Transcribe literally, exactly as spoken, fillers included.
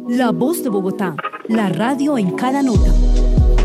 La Voz de Bogotá, la radio en cada nota.